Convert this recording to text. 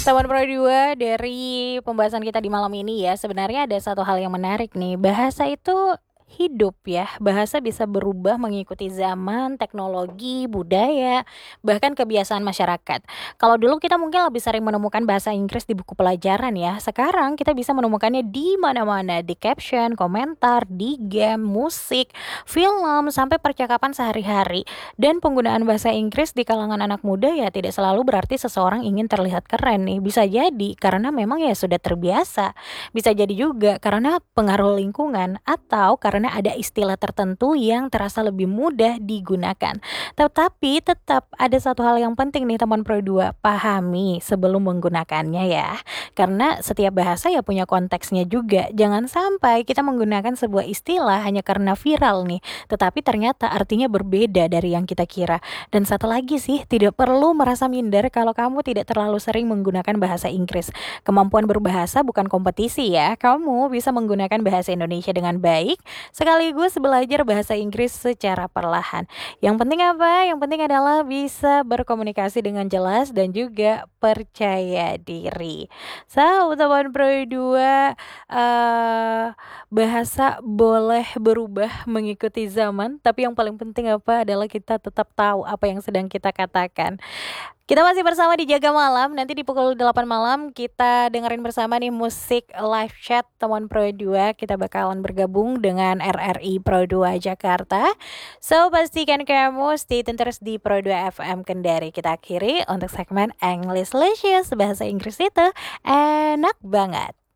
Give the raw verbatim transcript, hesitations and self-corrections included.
Teman Pro dua, dari pembahasan kita di malam ini ya, sebenarnya ada satu hal yang menarik nih. Bahasa itu hidup ya. Bahasa bisa berubah mengikuti zaman, teknologi, budaya, bahkan kebiasaan masyarakat. Kalau dulu kita mungkin lebih sering menemukan bahasa Inggris di buku pelajaran ya. Sekarang kita bisa menemukannya di mana-mana, di caption, komentar, di game, musik, film, sampai percakapan sehari-hari. Dan penggunaan bahasa Inggris di kalangan anak muda ya tidak selalu berarti seseorang ingin terlihat keren nih. Bisa jadi karena memang ya sudah terbiasa. Bisa jadi juga karena pengaruh lingkungan atau karena ada istilah tertentu yang terasa lebih mudah digunakan. Tetapi tetap ada satu hal yang penting nih teman Pro dua, pahami sebelum menggunakannya ya. Karena setiap bahasa ya punya konteksnya juga. Jangan sampai kita menggunakan sebuah istilah hanya karena viral nih, tetapi ternyata artinya berbeda dari yang kita kira. Dan satu lagi sih, tidak perlu merasa minder kalau kamu tidak terlalu sering menggunakan bahasa Inggris. Kemampuan berbahasa bukan kompetisi ya. Kamu bisa menggunakan bahasa Indonesia dengan baik, sekaligus belajar bahasa Inggris secara perlahan. Yang penting apa? Yang penting adalah bisa berkomunikasi dengan jelas dan juga percaya diri. So, teman Pro dua, eh bahasa boleh berubah mengikuti zaman, tapi yang paling penting apa adalah kita tetap tahu apa yang sedang kita katakan. Kita masih bersama di Jaga Malam. Nanti di pukul delapan malam kita dengerin bersama nih musik live chat teman Pro dua. Kita bakalan bergabung dengan R R I Pro dua Jakarta. So, pastikan kamu stay tune terus di Pro dua F M Kendari. Kita akhiri untuk segmen Englishlicious, bahasa Inggris itu enak banget.